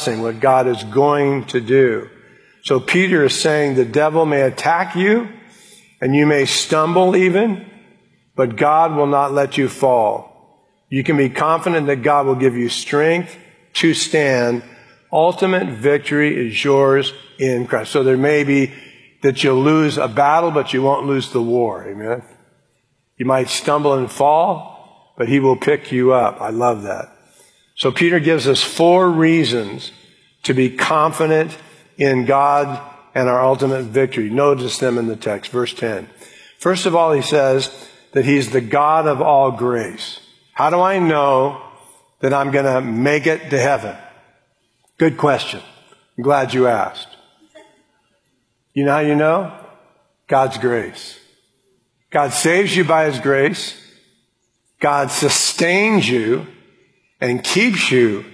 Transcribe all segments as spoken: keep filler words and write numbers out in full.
what God is going to do. So Peter is saying the devil may attack you and you may stumble even, but God will not let you fall. You can be confident that God will give you strength to stand. Ultimate victory is yours in Christ. So there may be that you'll lose a battle, but you won't lose the war. Amen. You might stumble and fall, but he will pick you up. I love that. So Peter gives us four reasons to be confident in God and our ultimate victory. Notice them in the text, verse ten. First of all, he says that he's the God of all grace. How do I know that I'm going to make it to heaven? Good question. I'm glad you asked. You know how you know? God's grace. God saves you by his grace. God sustains you and keeps you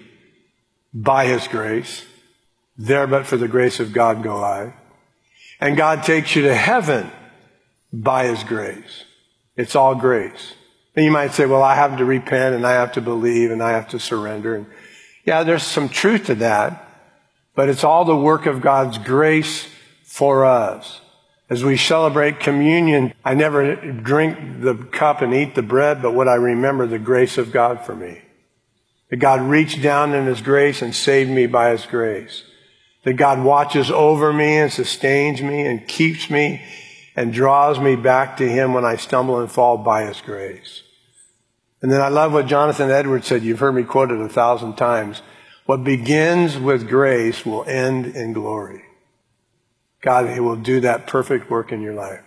by his grace. There but for the grace of God go I. And God takes you to heaven by his grace. It's all grace. And you might say, well, I have to repent and I have to believe and I have to surrender. And yeah, there's some truth to that. But it's all the work of God's grace for us. As we celebrate communion, I never drink the cup and eat the bread, but what I remember, the grace of God for me. That God reached down in his grace and saved me by his grace. That God watches over me and sustains me and keeps me and draws me back to him when I stumble and fall by his grace. And then I love what Jonathan Edwards said. You've heard me quote it a thousand times. What begins with grace will end in glory. God, he will do that perfect work in your life.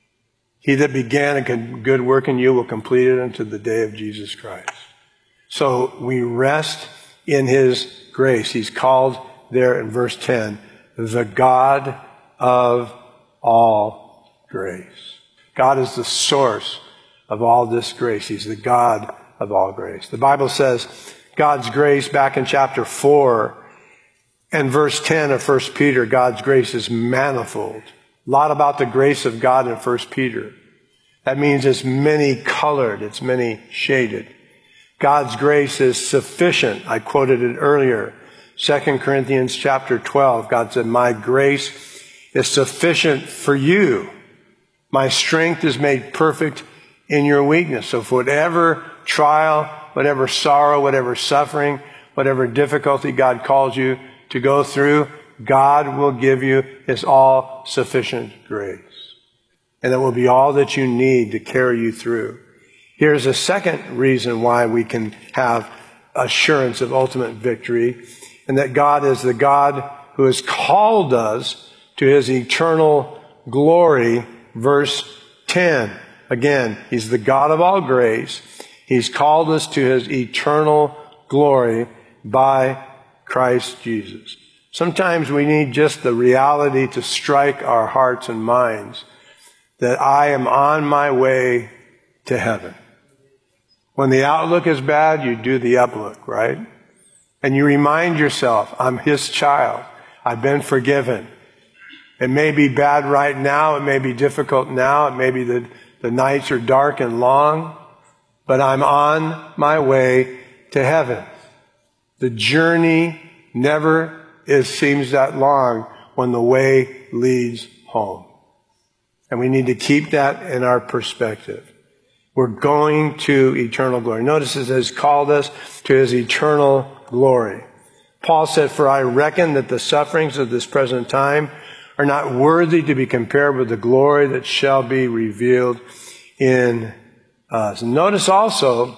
He that began a good work in you will complete it unto the day of Jesus Christ. So we rest in his grace. He's called there in verse ten, the God of all grace. God is the source of all this grace. He's the God of all grace. The Bible says God's grace back in chapter four and verse ten of First Peter, God's grace is manifold. A lot about the grace of God in First Peter. That means it's many colored, it's many shaded. God's grace is sufficient. I quoted it earlier. Second Corinthians chapter twelve, God said, my grace is sufficient for you. My strength is made perfect in your weakness. So for whatever trial, whatever sorrow, whatever suffering, whatever difficulty God calls you to go through, God will give you his all-sufficient grace. And it will be all that you need to carry you through. Here's a second reason why we can have assurance of ultimate victory, and that God is the God who has called us to his eternal glory. Verse ten. Again, he's the God of all grace. He's called us to his eternal glory by Christ Jesus. Sometimes we need just the reality to strike our hearts and minds that I am on my way to heaven. When the outlook is bad, you do the uplook, right? And you remind yourself, I'm his child. I've been forgiven. It may be bad right now. It may be difficult now. It may be that the nights are dark and long, but I'm on my way to heaven. The journey never is, seems that long when the way leads home. And we need to keep that in our perspective. We're going to eternal glory. Notice it has called us to his eternal glory. Paul said, for I reckon that the sufferings of this present time are not worthy to be compared with the glory that shall be revealed in us. Notice also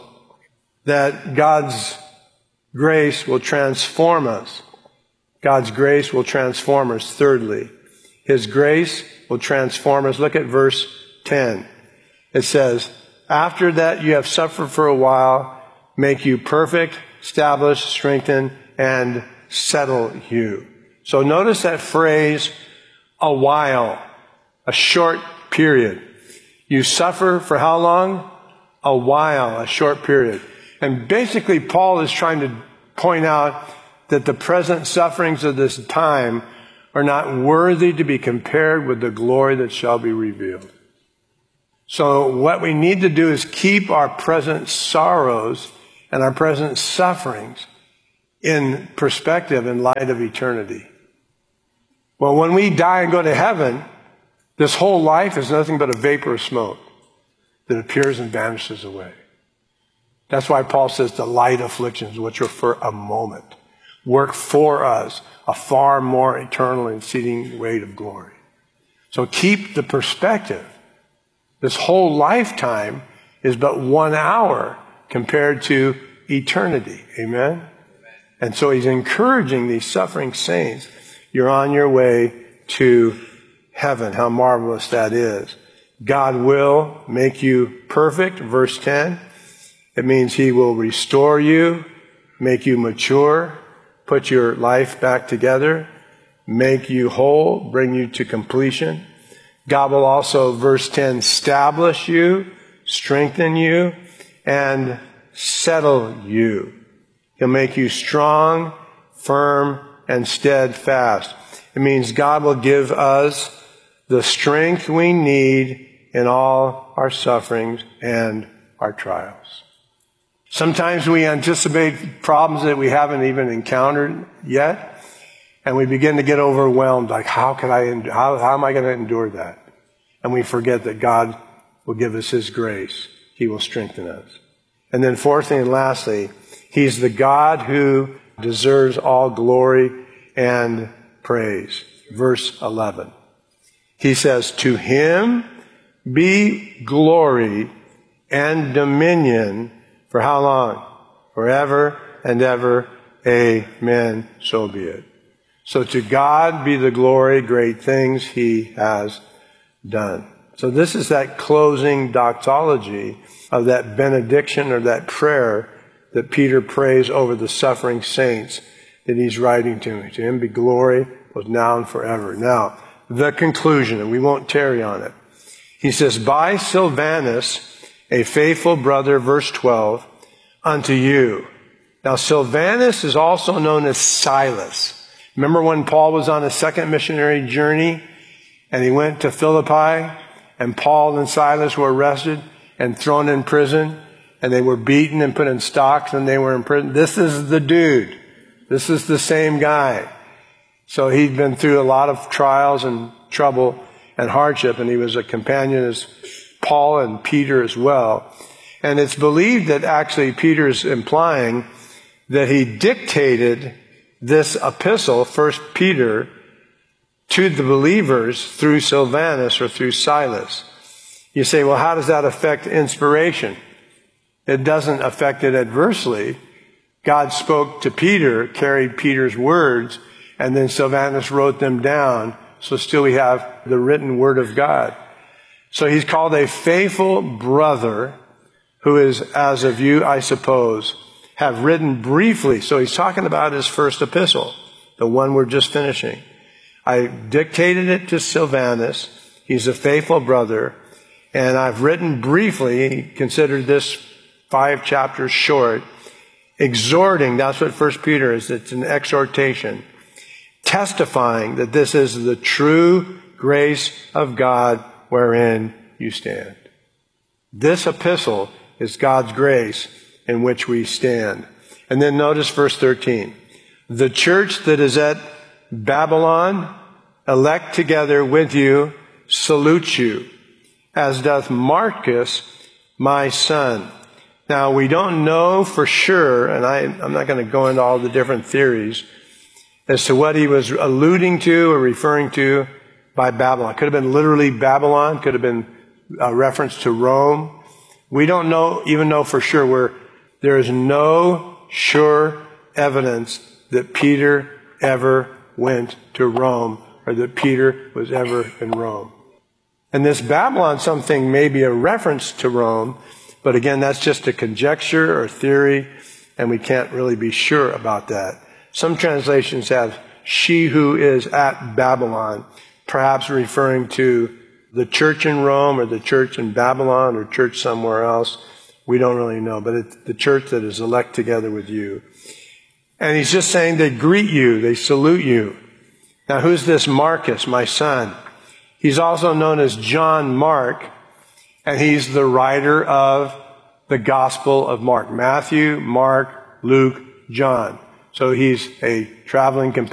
that God's grace will transform us. God's grace will transform us. Thirdly, his grace will transform us. Look at verse ten. It says, after that you have suffered for a while, make you perfect, establish, strengthen, and settle you. So notice that phrase, a while, a short period. You suffer for how long? A while, a short period. And basically Paul is trying to point out that the present sufferings of this time are not worthy to be compared with the glory that shall be revealed. So what we need to do is keep our present sorrows and our present sufferings in perspective in light of eternity. Well, when we die and go to heaven, this whole life is nothing but a vapor of smoke that appears and vanishes away. That's why Paul says the light afflictions, which are for a moment, work for us a far more eternal and exceeding weight of glory. So keep the perspective. This whole lifetime is but one hour compared to eternity. Amen? And so he's encouraging these suffering saints. You're on your way to heaven. How marvelous that is. God will make you perfect. Verse ten. It means he will restore you, make you mature, put your life back together, make you whole, bring you to completion. God will also, verse ten, establish you, strengthen you, and settle you. He'll make you strong, firm, and steadfast. It means God will give us the strength we need in all our sufferings and our trials. Sometimes we anticipate problems that we haven't even encountered yet, and we begin to get overwhelmed, like, how can I, how, how am I going to endure that? And we forget that God will give us his grace. He will strengthen us. And then fourthly and lastly, he's the God who deserves all glory and praise. Verse eleven. He says, to him be glory and dominion for how long? Forever and ever. Amen. So be it. So to God be the glory, great things he has done. So this is that closing doxology of that benediction or that prayer that Peter prays over the suffering saints that he's writing to. To him be glory, both now and forever. Now, the conclusion, and we won't tarry on it. He says, by Silvanus, a faithful brother, verse twelve, unto you. Now, Silvanus is also known as Silas. Remember when Paul was on a second missionary journey and he went to Philippi and Paul and Silas were arrested and thrown in prison and they were beaten and put in stocks and they were in prison? This is the dude. This is the same guy. So he'd been through a lot of trials and trouble and hardship, and he was a companion as Paul and Peter as well. And it's believed that actually Peter's implying that he dictated this epistle, First Peter, to the believers through Silvanus or through Silas. You say, well, how does that affect inspiration? It doesn't affect it adversely. God spoke to Peter, carried Peter's words, and then Silvanus wrote them down. So still we have the written word of God. So he's called a faithful brother who is, as of you, I suppose, have written briefly. So he's talking about his first epistle, the one we're just finishing. I dictated it to Silvanus. He's a faithful brother. And I've written briefly, he considered this five chapters short, exhorting, that's what First Peter is, it's an exhortation, testifying that this is the true grace of God wherein you stand. This epistle is God's grace in which we stand. And then notice verse thirteen. The church that is at Babylon, elect together with you, salute you, as doth Marcus, my son. Now, we don't know for sure, and I, I'm not going to go into all the different theories as to what he was alluding to or referring to by Babylon. Could have been literally Babylon, could have been a reference to Rome. We don't know, even know for sure, where there is no sure evidence that Peter ever went to Rome or that Peter was ever in Rome. And this Babylon something may be a reference to Rome, but again, that's just a conjecture or theory, and we can't really be sure about that. Some translations have she who is at Babylon, perhaps referring to the church in Rome or the church in Babylon or church somewhere else. We don't really know, but it's the church that is elect together with you. And he's just saying they greet you, they salute you. Now, who's this Marcus, my son? He's also known as John Mark, and he's the writer of the Gospel of Mark. Matthew, Mark, Luke, John. So he's a traveling companion.